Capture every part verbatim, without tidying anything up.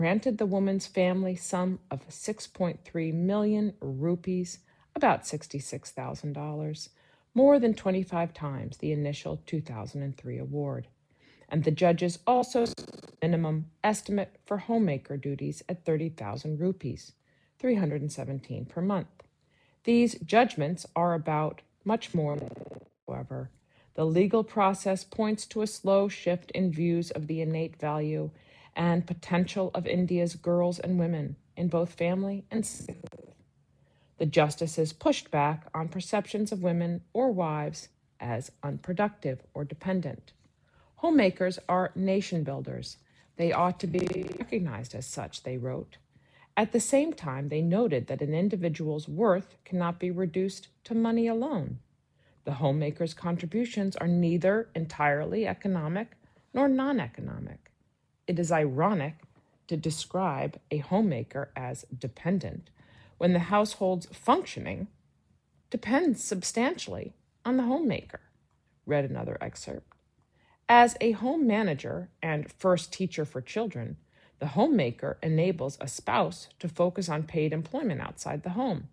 granted the woman's family sum of six point three million rupees, about sixty-six thousand dollars, more than twenty-five times the initial two thousand three award. And the judges also set a minimum estimate for homemaker duties at thirty thousand rupees, three hundred seventeen per month. These judgments are about much more. However, the legal process points to a slow shift in views of the innate value and potential of India's girls and women in both family and civil. The justices pushed back on perceptions of women or wives as unproductive or dependent. Homemakers are nation builders. They ought to be recognized as such, they wrote. At the same time, they noted that an individual's worth cannot be reduced to money alone. The homemaker's contributions are neither entirely economic nor non-economic. It is ironic to describe a homemaker as dependent when the household's functioning depends substantially on the homemaker. Read another excerpt. As a home manager and first teacher for children, the homemaker enables a spouse to focus on paid employment outside the home.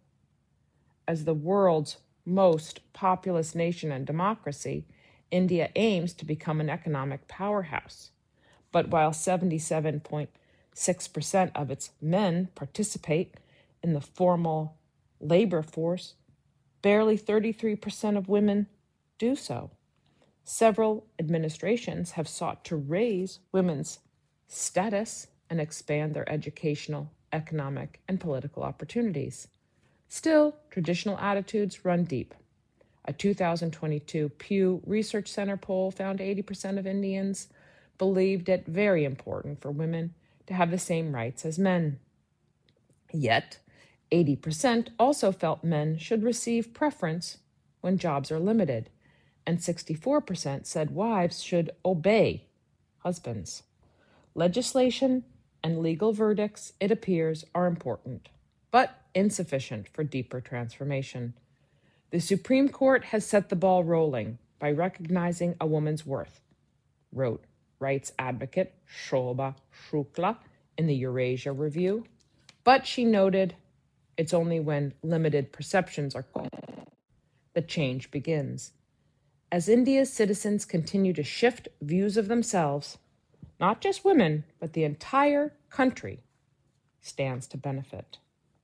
As the world's most populous nation and democracy, India aims to become an economic powerhouse. But while seventy-seven point six percent of its men participate in the formal labor force, barely thirty-three percent of women do so. Several administrations have sought to raise women's status and expand their educational, economic, and political opportunities. Still, traditional attitudes run deep. A two thousand twenty-two Pew Research Center poll found eighty percent of Indians believed it very important for women to have the same rights as men. Yet, eighty percent also felt men should receive preference when jobs are limited, and sixty-four percent said wives should obey husbands. Legislation and legal verdicts, it appears, are important, but insufficient for deeper transformation. The Supreme Court has set the ball rolling by recognizing a woman's worth, wrote rights advocate Shobha Shukla in the Eurasia Review, but she noted it's only when limited perceptions are questioned that change begins. As India's citizens continue to shift views of themselves, not just women, but the entire country stands to benefit.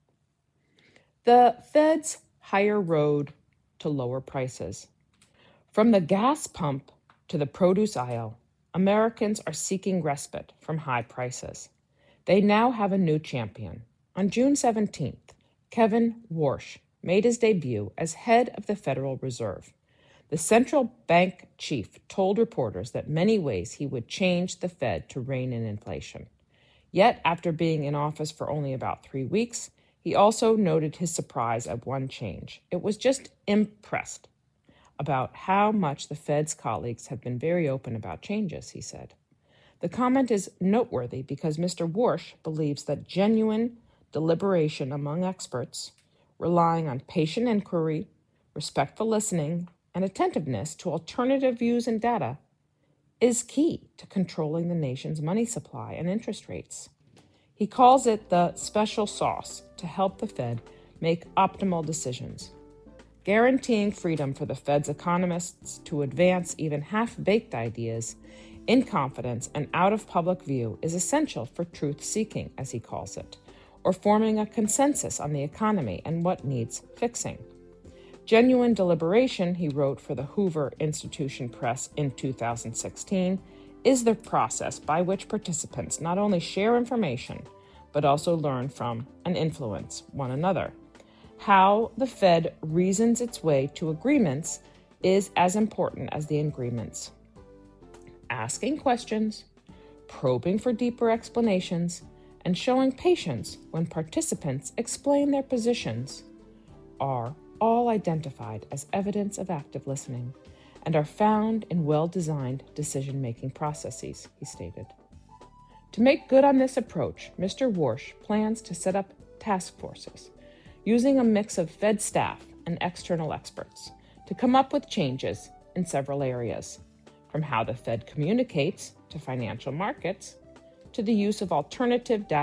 The Fed's higher road to lower prices. From the gas pump to the produce aisle, Americans are seeking respite from high prices. They now have a new champion. On June seventeenth, Kevin Warsh made his debut as head of the Federal Reserve. The central bank chief told reporters that many ways he would change the Fed to rein in inflation. Yet, after being in office for only about three weeks, he also noted his surprise at one change. It was just impressed about how much the Fed's colleagues have been very open about changes, he said. The comment is noteworthy because Mister Warsh believes that genuine deliberation among experts, relying on patient inquiry, respectful listening, and attentiveness to alternative views and data, is key to controlling the nation's money supply and interest rates. He calls it the special sauce to help the Fed make optimal decisions. Guaranteeing freedom for the Fed's economists to advance even half-baked ideas in confidence and out of public view is essential for truth-seeking, as he calls it, or forming a consensus on the economy and what needs fixing. Genuine deliberation, he wrote for the Hoover Institution Press in two thousand sixteen, is the process by which participants not only share information, but also learn from and influence one another. How the Fed reasons its way to agreements is as important as the agreements. Asking questions, probing for deeper explanations, and showing patience when participants explain their positions are all identified as evidence of active listening and are found in well-designed decision-making processes, he stated. To make good on this approach, Mister Warsh plans to set up task forces using a mix of Fed staff and external experts to come up with changes in several areas, from how the Fed communicates to financial markets to the use of alternative data